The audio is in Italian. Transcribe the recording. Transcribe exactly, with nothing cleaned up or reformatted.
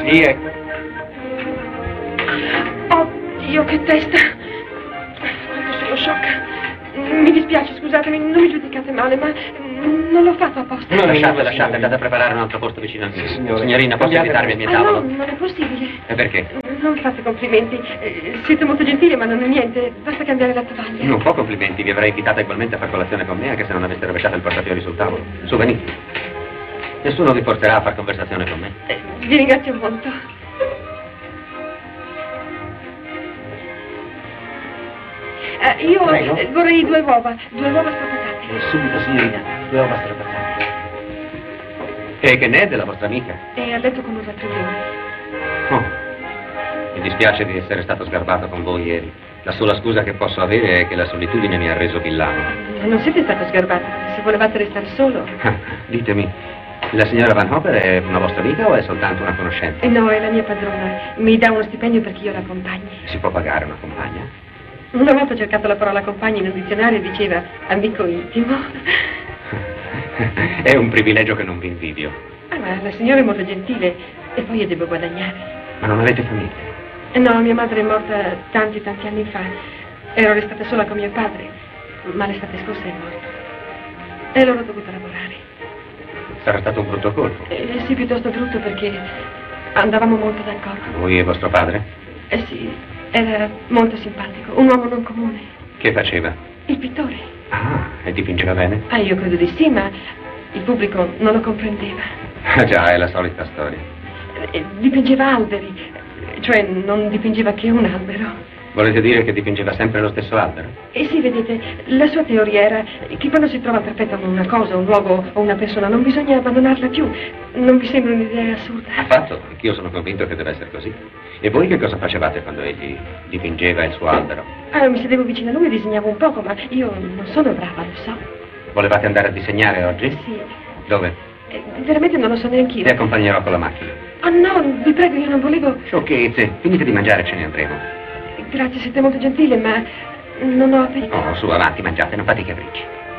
Sì, ecco. Oddio, che testa. Quanto sono sciocca. Mi dispiace, scusatemi, non mi giudicate male, ma non l'ho fatto apposta. No, lasciate, lasciate, andate a preparare un altro posto vicino a me. Sì, signore. Signorina, posso invitarvi al mio tavolo? Ah, no, non è possibile. E perché? Non fate complimenti. Eh, siete molto gentili, ma non è niente. Basta cambiare la tovaglia. Non fa complimenti, vi avrei invitata ugualmente a far colazione con me, anche se non aveste rovesciato il portafiori sul tavolo. Su, venite. Nessuno vi porterà a far conversazione con me. Eh, vi ringrazio molto. Eh, io Prego. eh, vorrei due uova, due uova strapazzate. Eh, subito, signorina, due uova strapazzate. E che ne è della vostra amica? È a letto con un raffreddore. Oh, mi dispiace di essere stato sgarbato con voi ieri. La sola scusa che posso avere è che la solitudine mi ha reso villano. Non siete stato sgarbato, se volevate restare solo. Ditemi, la signora Van Hopper è una vostra amica o è soltanto una conoscenza? Eh, no, è la mia padrona. Mi dà uno stipendio perché io la accompagni. Si può pagare una compagna? Una volta ho cercato la parola compagno in un dizionario e diceva amico intimo. È un privilegio che non vi invidio. Ah, ma la signora è molto gentile e poi io devo guadagnare. Ma non avete famiglia? Eh, no, mia madre è morta tanti, tanti anni fa. Ero restata sola con mio padre, ma l'estate scorsa è morto. E allora ho dovuto lavorare. Sarà stato un brutto colpo. Eh, sì, piuttosto brutto perché andavamo molto d'accordo. Voi e vostro padre? Eh sì, era molto simpatico, un uomo non comune. Che faceva? Il pittore. Ah, e dipingeva bene? Ah, io credo di sì, ma il pubblico non lo comprendeva. Ah già, è la solita storia. Eh, Dipingeva alberi, cioè non dipingeva che un albero. Volete dire che dipingeva sempre lo stesso albero? E sì, vedete, la sua teoria era che quando si trova perfetta una cosa, un luogo o una persona non bisogna abbandonarla più. Non vi sembra un'idea assurda? Affatto, anch'io sono convinto che deve essere così. E voi che cosa facevate quando egli dipingeva il suo albero? Ah, mi sedevo vicino a lui e disegnavo un poco, ma io non sono brava, lo so. Volevate andare a disegnare oggi? Sì. Dove? Eh, veramente non lo so neanch'io. Vi accompagnerò con la macchina. Oh no, vi prego, io non volevo... Sciocchezze, finite di mangiare e ce ne andremo. Grazie, siete molto gentile, ma non ho appetito. Oh, su, avanti, mangiate, non fate i capricci.